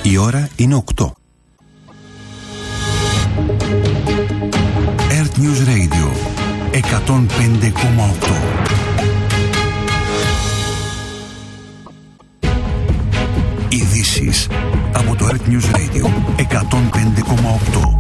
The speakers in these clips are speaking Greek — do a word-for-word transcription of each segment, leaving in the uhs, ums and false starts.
Η ώρα είναι οκτώ. Earth News Radio εκατόν πέντε κόμμα οκτώ. Ειδήσεις από το Earth News Radio εκατόν πέντε κόμμα οκτώ.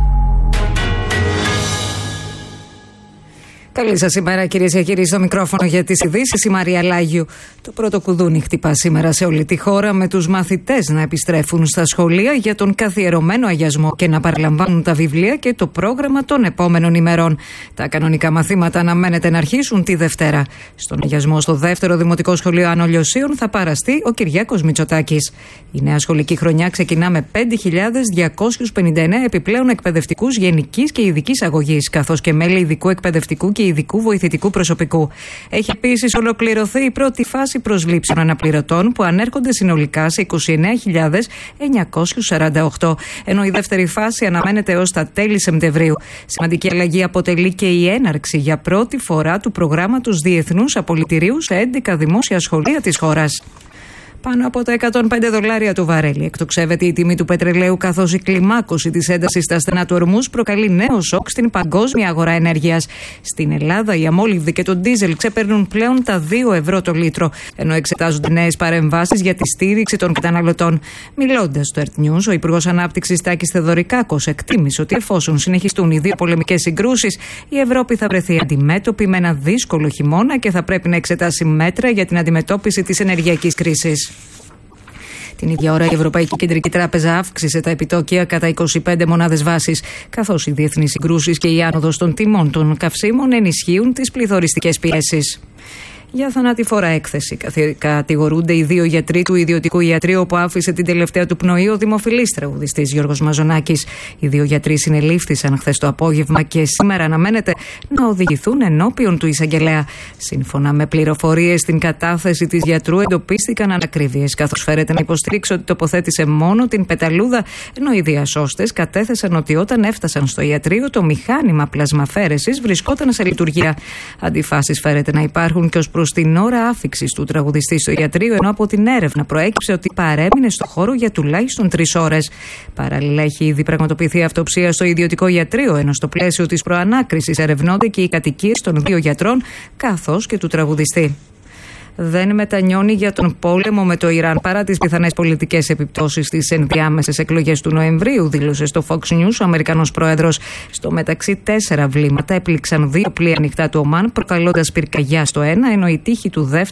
Καλή σας ημέρα, κυρίες και κύριοι, στο μικρόφωνο για τις ειδήσεις η Μαρία Λάγιου. Το πρώτο κουδούνι χτυπά σήμερα σε όλη τη χώρα, με τους μαθητές να επιστρέφουν στα σχολεία για τον καθιερωμένο αγιασμό και να παραλαμβάνουν τα βιβλία και το πρόγραμμα των επόμενων ημερών. Τα κανονικά μαθήματα αναμένεται να αρχίσουν τη Δευτέρα. Στον αγιασμό στο δεύτερο Δημοτικό Σχολείο Άνω Λιωσίων θα παραστεί ο Κυριάκος Μητσοτάκης. Η νέα σχολική χρονιά ξεκινά με πέντε χιλιάδες διακόσιους πενήντα εννέα επιπλέον εκπαιδευτικούς γενικής και ειδικής αγωγής, καθώς και μέλη ειδικού εκπαιδευτικού και ειδικού βοηθητικού προσωπικού. Έχει επίσης ολοκληρωθεί η πρώτη φάση προσλήψεων αναπληρωτών, που ανέρχονται συνολικά σε είκοσι εννέα χιλιάδες εννιακόσιους σαράντα οκτώ, ενώ η δεύτερη φάση αναμένεται έως τα τέλη Σεπτεμβρίου. Σημαντική αλλαγή αποτελεί και η έναρξη για πρώτη φορά του προγράμματος διεθνούς απολυτηρίου σε έντεκα δημόσια σχολεία της χώρας. Πάνω από τα εκατόν πέντε δολάρια το βαρέλι εκτοξεύεται η τιμή του πετρελαίου, καθώς η κλιμάκωση της έντασης στα στενά του Ορμούζ προκαλεί νέο σοκ στην παγκόσμια αγορά ενέργειας. Στην Ελλάδα, η αμόλυβδη και το ντίζελ ξεπερνούν πλέον τα δύο ευρώ το λίτρο, ενώ εξετάζονται νέες παρεμβάσεις για τη στήριξη των καταναλωτών. Μιλώντας στο Earth News, ο Υπουργός Ανάπτυξης Τάκης Θεοδωρικάκος εκτίμησε ότι εφόσον συνεχιστούν οι δύο πολεμικές συγκρούσεις, η Ευρώπη θα βρεθεί αντιμέτωπη με ένα δύσκολο χειμώνα και θα πρέπει να εξετάσει μέτρα για την αντιμετώπιση της ενεργειακής κρίσης. Την ίδια ώρα, η Ευρωπαϊκή Κεντρική Τράπεζα αύξησε τα επιτόκια κατά είκοσι πέντε μονάδες βάσης, καθώς οι διεθνείς συγκρούσεις και η άνοδος των τιμών των καυσίμων ενισχύουν τις πληθωριστικές πιέσεις. Για θανατηφόρα έκθεση κατηγορούνται οι δύο γιατροί του ιδιωτικού ιατρείου που άφησε την τελευταία του πνοή ο δημοφιλής τραγουδιστής Γιώργος Μαζονάκης. Οι δύο γιατροί συνελήφθησαν χθες το απόγευμα και σήμερα αναμένεται να οδηγηθούν ενώπιον του εισαγγελέα. Σύμφωνα με πληροφορίες στην κατάθεση της γιατρού, εντοπίστηκαν ανακρίβειες, καθώς φέρεται να υποστηρίξει ότι τοποθέτησε μόνο την πεταλούδα, ενώ οι διασώστες κατέθεσαν ότι όταν έφτασαν στο ιατρείο το μηχάνημα πλασμαφέρεσης βρισκόταν σε λειτουργία. Αντιφάσεις φέρεται να υπάρχουν και ως προς την ώρα άφιξης του τραγουδιστή στο ιατρείο, ενώ από την έρευνα προέκυψε ότι παρέμεινε στο χώρο για τουλάχιστον τρεις ώρες. Παράλληλα, έχει ήδη πραγματοποιηθεί αυτοψία στο ιδιωτικό ιατρείο, ενώ στο πλαίσιο της προανάκρισης ερευνώνται και οι κατοικίες των δύο γιατρών καθώς και του τραγουδιστή. Δεν μετανιώνει για τον πόλεμο με το Ιράν παρά τις πιθανές πολιτικές επιπτώσεις στις ενδιάμεσες εκλογές του Νοεμβρίου, δήλωσε στο Fox News ο Αμερικανός πρόεδρος. Στο μεταξύ, τέσσερα βλήματα έπληξαν δύο πλοία ανοιχτά του Ομάν, προκαλώντας πυρκαγιά στο ένα, ενώ η τύχη του δεύτερου